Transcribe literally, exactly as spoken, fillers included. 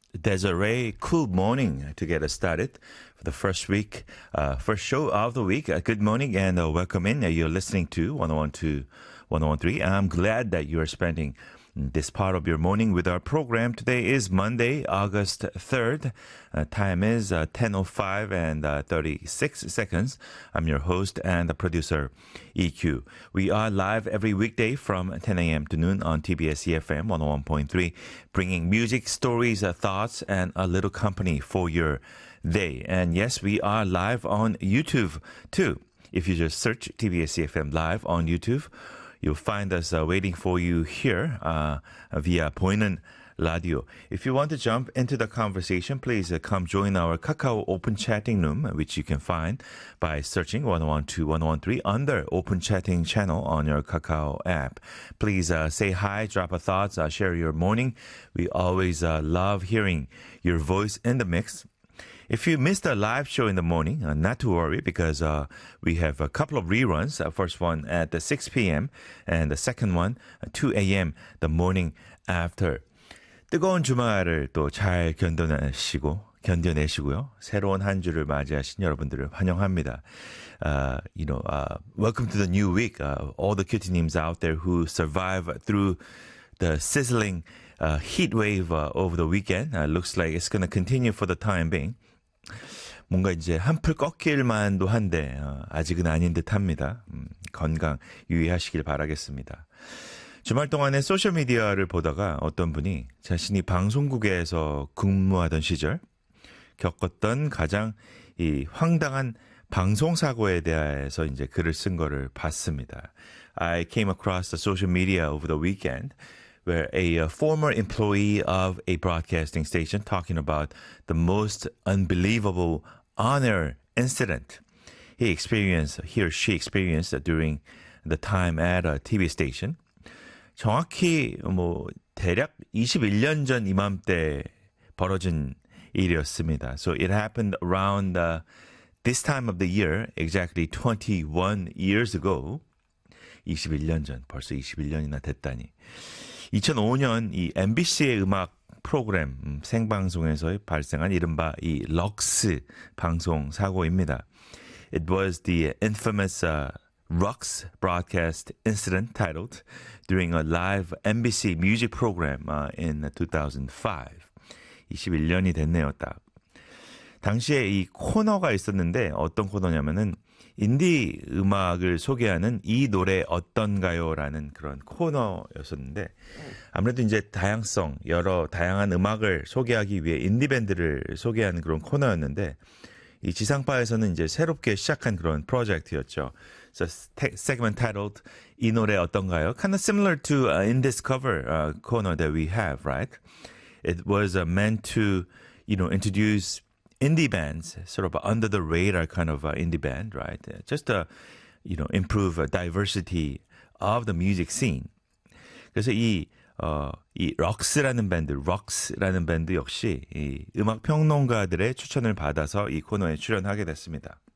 Desiree. Cool morning to get us started for the first week, uh, first show of the week. Uh, good morning and uh, welcome in. Uh, you're listening to one oh one two, one oh one three. I'm glad that you are spending this part of your morning with our program. Today is Monday, August third. Uh, time is uh, ten oh five and uh, thirty-six seconds. I'm your host and the producer, E Q. We are live every weekday from ten a.m. to noon on T B S E F M one oh one point three, bringing music, stories, uh, thoughts, and a little company for your day. And yes, we are live on YouTube too. If you just search T B S E F M live on YouTube, you'll find us uh, waiting for you here uh, via 보이는 라디오. If you want to jump into the conversation, please uh, come join our Kakao Open Chatting Room, which you can find by searching one oh one two, one oh one three under Open Chatting channel on your Kakao app. Please uh, say hi, drop a thoughts, uh, share your morning. We always uh, love hearing your voice in the mix. If you missed a live show in the morning, uh, not to worry because uh, we have a couple of reruns. Uh, first one at the six p.m. and the second one at two a.m. the morning after. 뜨거운 주말을 또 잘 견뎌내시고 견뎌내시고요. 새로운 한 주를 맞이하신 여러분들을 환영합니다. Uh, you know, uh, welcome to the new week. Uh, all the cutie-nims out there who survive through the sizzling uh, heat wave uh, over the weekend. Uh, looks like it's going to continue for the time being. 뭔가 이제 한풀 꺾일 만도 한데 어, 아직은 아닌 듯합니다. 음, 건강 유의하시길 바라겠습니다. 주말 동안에 소셜미디어를 보다가 어떤 분이 자신이 방송국에서 근무하던 시절 겪었던 가장 이 황당한 방송사고에 대해서 이제 글을 쓴 거를 봤습니다. I came across the social media over the weekend where a, a former employee of a broadcasting station talking about the most unbelievable on-air incident he experienced, he or she experienced during the time at a T V station. 정확히 뭐 대략 이십일 년 전 이맘때 벌어진 일이었습니다. So it happened around uh, this time of the year, exactly twenty-one years ago. 이십일 년 전, 벌써 이십일 년이나 됐다니. 이천오 년 이 엠비씨의 음악 프로그램 음, 생방송에서 발생한 이른바 이 럭스 방송 사고입니다. It was the infamous uh, Rux broadcast incident titled during a live 엠비씨 music program uh, in two thousand five. 이십일 년이 됐네요, 딱. 당시에 이 코너가 있었는데 어떤 코너냐면은 인디 음악을 소개하는 이 노래 어떤가요라는 그런 코너였었는데 아무래도 이제 다양성, 여러 다양한 음악을 소개하기 위해 인디 밴드를 소개하는 그런 코너였는데 이 지상파에서는 이제 새롭게 시작한 그런 프로젝트였죠. So segment titled 이 노래 어떤가요? Kind of similar to uh, in Discover uh, corner that we have, right? It was uh, meant to, you know, introduce indie bands, sort of under the radar kind of uh, indie band, right? Just to, you know, improve uh, diversity of the music scene. 그래서 이, 어, 이 럭스라는 밴드, 럭스라는 밴드 역시 이 음악 평론가들의 추천을 받아서 이 코너에 출연하게 됐습니다.